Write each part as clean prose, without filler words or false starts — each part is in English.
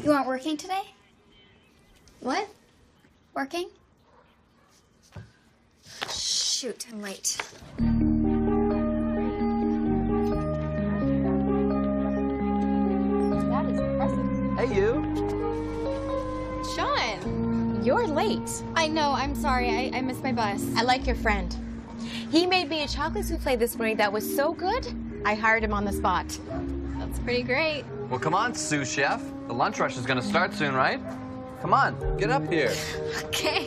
You aren't working today? What? Working? Shoot, I'm late. That is impressive. Hey, you. Sean, you're late. I know, I'm sorry. I missed my bus. I like your friend. He made me a chocolate souffle this morning that was so good, I hired him on the spot. That's pretty great. Well, come on, sous chef. The lunch rush is gonna start soon, right? Come on, get up here. Okay.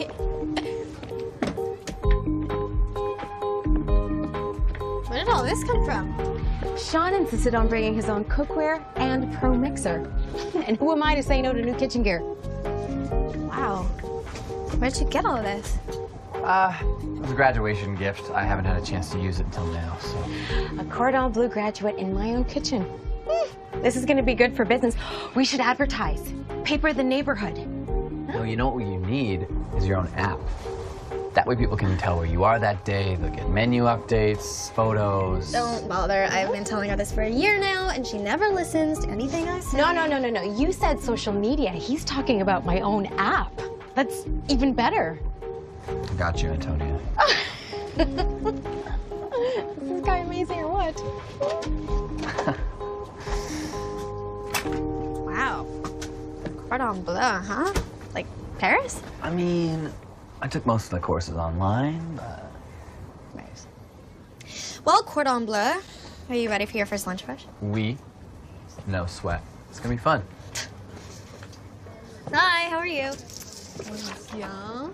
Where did all this come from? Sean insisted on bringing his own cookware and pro mixer. And who am I to say no to new kitchen gear? Wow. Where'd you get all this? It was a graduation gift. I haven't had a chance to use it until now, so. A cordon bleu graduate in my own kitchen. This is gonna be good for business. We should advertise. Paper the neighborhood. No, you know what you need is your own app. That way people can tell where you are that day. They'll get menu updates, photos. Don't bother. I've been telling her this for a year now, and she never listens to anything I say. No. You said social media. He's talking about my own app. That's even better. I got you, Antonia. Is this guy amazing or what? Wow. Cordon bleu, huh? Like Paris? I mean, I took most of the courses online. Nice. Well, cordon bleu, are you ready for your first lunch rush? No sweat. It's gonna be fun. Hi, how are you? Yeah.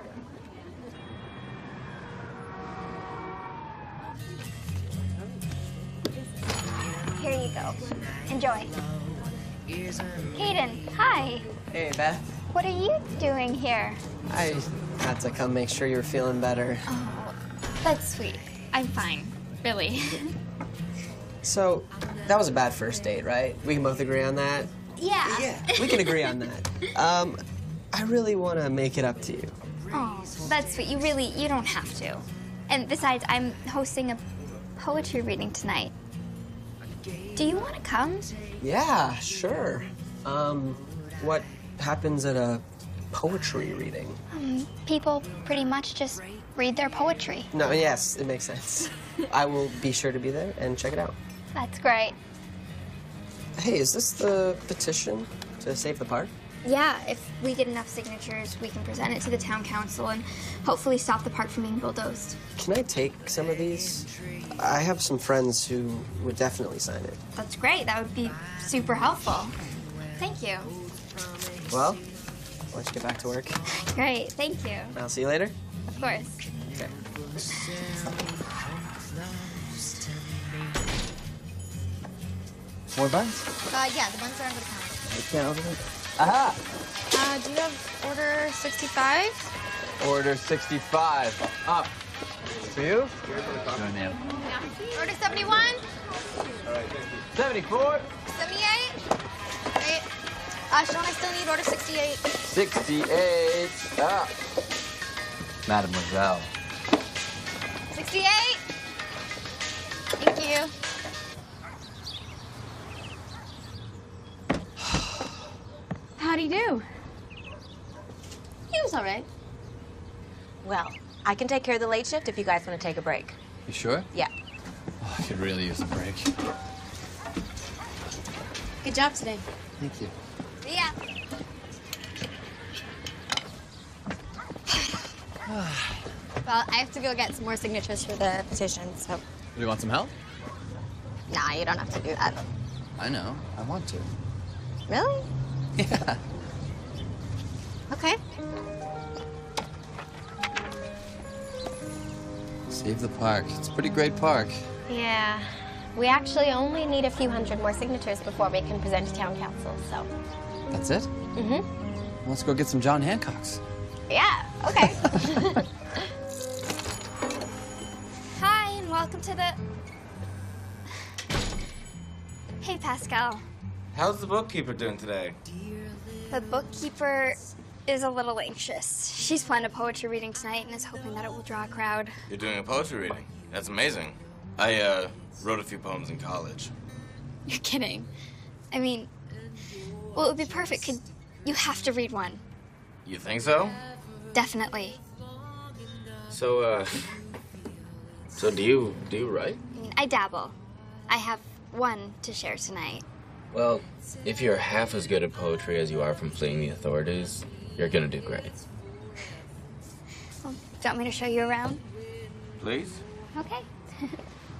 Here you go. Enjoy. Hayden, hi. Hey, Beth. What are you doing here? I had to come make sure you were feeling better. Oh, that's sweet. I'm fine, really. So, that was a bad first date, right? We can both agree on that? Yeah. Yeah, we can agree on that. I really want to make it up to you. Oh, that's sweet. You don't have to. And besides, I'm hosting a poetry reading tonight. Do you want to come? Yeah, sure. What happens at a poetry reading? People pretty much just read their poetry. No, yes, it makes sense. I will be sure to be there and check it out. That's great. Hey, is this the petition to save the park? Yeah, if we get enough signatures, we can present it to the town council and hopefully stop the park from being bulldozed. Can I take some of these? I have some friends who would definitely sign it. That's great. That would be super helpful. Thank you. Well, why don't you get back to work? Great. Thank you. I'll see you later. Of course. Okay. More buns? Yeah, the buns are under the counter. Aha! Do you have order 65? Order 65. Up. For you? Good man. Order 71? 74. 78? Great. Sean, I still need order 68. 68. Ah. Mademoiselle. 68? Thank you. How'd he do? He was all right. Well, I can take care of the late shift if you guys want to take a break. You sure? Yeah. Oh, I could really use a break. Good job today. Thank you. Yeah. Well, I have to go get some more signatures for the petition, so. Do you want some help? Nah, you don't have to do that. I know. I want to. Really? Yeah. Okay. Save the park. It's a pretty great park. Yeah. We actually only need a few hundred more signatures before we can present to town council, so. That's it? Mm-hmm. Let's go get some John Hancocks. Yeah, okay. Hi, and welcome to the... Hey, Pascal. How's the bookkeeper doing today? The bookkeeper is a little anxious. She's planned a poetry reading tonight and is hoping that it will draw a crowd. You're doing a poetry reading. That's amazing. I wrote a few poems in college. You're kidding. I mean, Well, it would be perfect. You have to read one. You think so? Definitely. So do you write? I mean, I dabble. I have one to share tonight. Well, if you're half as good at poetry as you are from fleeing the authorities, you're gonna do great. Well, do you want me to show you around? Please? Okay.